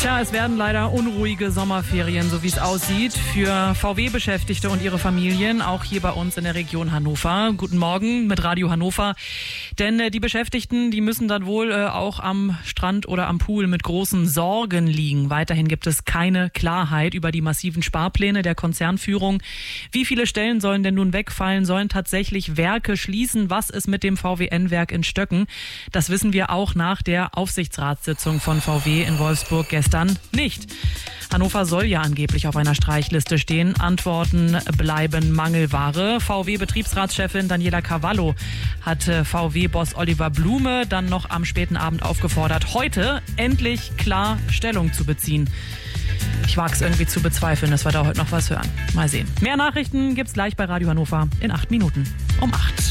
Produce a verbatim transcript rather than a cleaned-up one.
Tja, es werden leider unruhige Sommerferien, so wie es aussieht, für V W-Beschäftigte und ihre Familien, auch hier bei uns in der Region Hannover. Guten Morgen mit Radio Hannover. Denn äh, die Beschäftigten, die müssen dann wohl äh, auch am Strand oder am Pool mit großen Sorgen liegen. Weiterhin gibt es keine Klarheit über die massiven Sparpläne der Konzernführung. Wie viele Stellen sollen denn nun wegfallen? Sollen tatsächlich Werke schließen? Was ist mit dem V W N-Werk in Stöcken? Das wissen wir auch nach der Aufsichtsratssitzung von V W in Wolfsburg gestern nicht. Hannover soll ja angeblich auf einer Streichliste stehen. Antworten bleiben Mangelware. V W-Betriebsratschefin Daniela Cavallo hat V W-Boss Oliver Blume dann noch am späten Abend aufgefordert, heute endlich klar Stellung zu beziehen. Ich wage es irgendwie zu bezweifeln, dass wir da heute noch was hören. Mal sehen. Mehr Nachrichten gibt's gleich bei Radio Hannover in acht Minuten um acht.